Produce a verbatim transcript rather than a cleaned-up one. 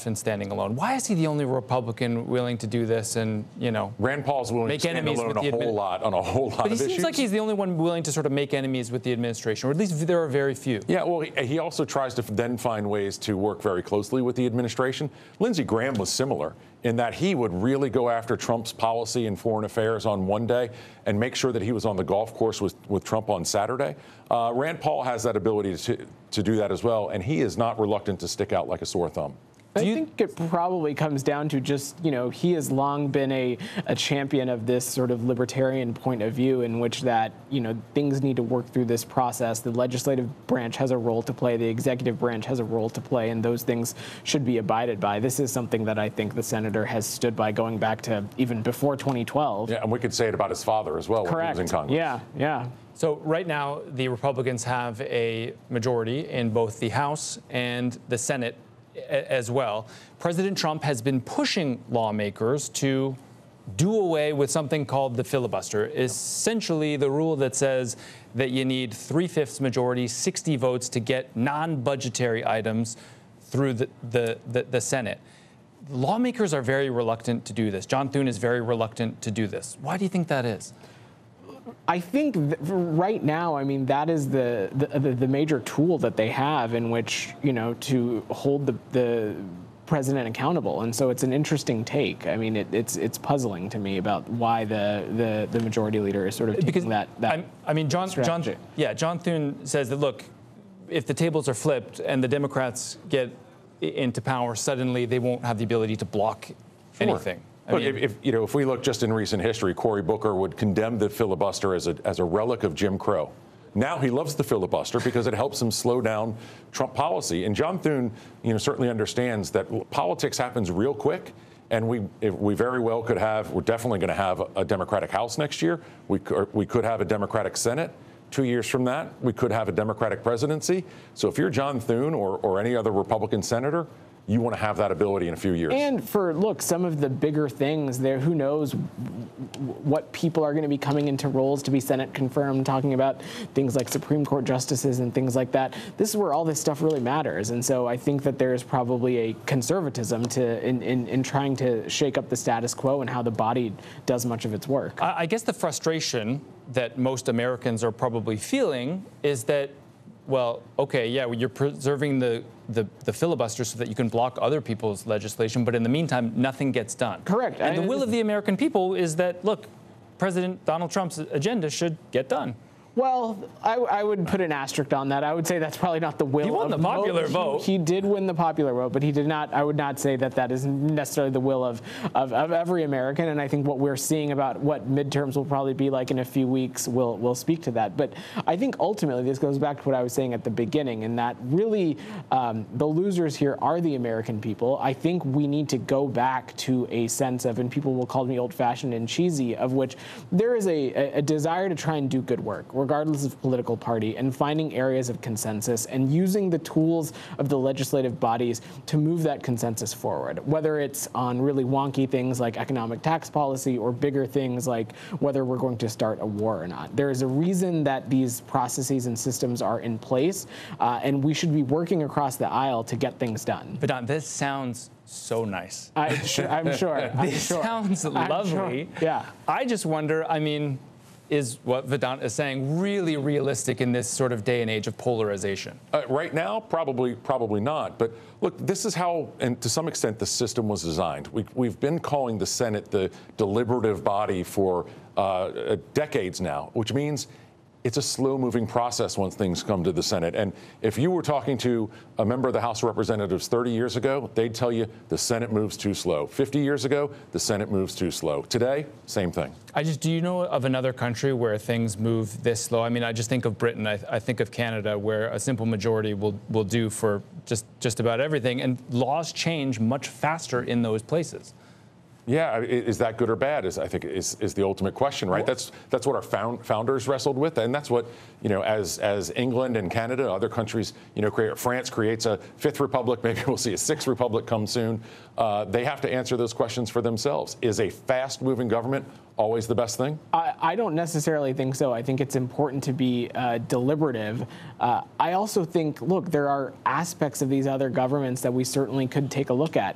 and standing alone. Why is he the only Republican willing to do this? And, you know, Rand Paul's willing make to stand enemies alone with a the whole lot on a whole lot but of issues. But he seems like he's the only one willing to sort of make enemies with the administration, or at least there are very few. Yeah, well, he, he also tries to then find ways to work very closely with the administration. Lindsey Graham was similar in that he would really go after Trump's policy and foreign affairs on one day and make sure that he was on the golf course with, with Trump on Saturday. Uh, Rand Paul has that ability to, to do that as well, and he is not reluctant to stick out like a sore thumb. I think it probably comes down to just, you know, he has long been a, a champion of this sort of libertarian point of view in which that, you know, things need to work through this process. The legislative branch has a role to play. The executive branch has a role to play, and those things should be abided by. This is something that I think the senator has stood by going back to even before twenty twelve. Yeah, and we could say it about his father as well. Correct. When he was in Congress. Yeah, yeah. So right now, the Republicans have a majority in both the House and the Senate as well. President Trump has been pushing lawmakers to do away with something called the filibuster, essentially the rule that says that you need three-fifths majority, sixty votes to get non-budgetary items through the, the, the, the Senate. Lawmakers are very reluctant to do this. John Thune is very reluctant to do this. Why do you think that is? I think th- right now, I mean, that is the, the the major tool that they have in which, you know, to hold the, the president accountable. And so it's an interesting take. I mean, it, it's it's puzzling to me about why the, the, the majority leader is sort of taking because that, that I'm, I mean, John, John, yeah, John Thune says that, look, if the tables are flipped and the Democrats get into power, suddenly they won't have the ability to block Sure. anything. I Look, mean, if, if you know, if we look just in recent history, Cory Booker would condemn the filibuster as a as a relic of Jim Crow. Now he loves the filibuster because it helps him slow down Trump policy. And John Thune, you know, certainly understands that politics happens real quick, and we if we very well could have. We're definitely going to have a Democratic House next year. We could, we could have a Democratic Senate. Two years from that, we could have a Democratic presidency. So if you're John Thune or or any other Republican senator, you want to have that ability in a few years. And for, look, some of the bigger things there, who knows what people are going to be coming into roles to be Senate confirmed, talking about things like Supreme Court justices and things like that. This is where all this stuff really matters. And so I think that there's probably a conservatism to in, in, in trying to shake up the status quo and how the body does much of its work. I, I guess the frustration that most Americans are probably feeling is that, well, okay, yeah, well, you're preserving the, the, the filibuster so that you can block other people's legislation, but in the meantime, nothing gets done. Correct. And I, the will of the American people is that, look, President Donald Trump's agenda should get done. Well, I, I would put an asterisk on that. I would say that's probably not the will. He won of the popular most. vote. He, he did win the popular vote, but he did not. I would not say that that is necessarily the will of, of, of every American. And I think what we're seeing about what midterms will probably be like in a few weeks will will speak to that. But I think ultimately this goes back to what I was saying at the beginning, and that really um, the losers here are the American people. I think we need to go back to a sense of, and people will call me old-fashioned and cheesy, of which there is a, a, a desire to try and do good work, regardless of political party, and finding areas of consensus and using the tools of the legislative bodies to move that consensus forward, whether it's on really wonky things like economic tax policy or bigger things like whether we're going to start a war or not. There is a reason that these processes and systems are in place, uh, and we should be working across the aisle to get things done. But Don, this sounds so nice. I, I'm sure. I'm this sure. sounds I'm lovely. Sure. Yeah. I just wonder, I mean, is what Vedant is saying really realistic in this sort of day and age of polarization? Uh, right now, probably probably not. But look, this is how, and to some extent, the system was designed. We, we've been calling the Senate the deliberative body for uh, decades now, which means it's a slow-moving process once things come to the Senate. And if you were talking to a member of the House of Representatives thirty years ago, they'd tell you the Senate moves too slow. fifty years ago, the Senate moves too slow. Today, same thing. I just, do you know of another country where things move this slow? I mean, I just think of Britain. I, I think of Canada, where a simple majority will, will do for just, just about everything. And laws change much faster in those places. Yeah, is that good or bad? Is I think is, is the ultimate question, right? That's that's what our found, founders wrestled with, and that's what, you know, as as England and Canada, other countries, you know, create. France creates a fifth republic. Maybe we'll see a sixth republic come soon. Uh, they have to answer those questions for themselves. Is a fast-moving government always the best thing? I, I don't necessarily think so. I think it's important to be uh, deliberative. Uh, I also think, look, there are aspects of these other governments that we certainly could take a look at.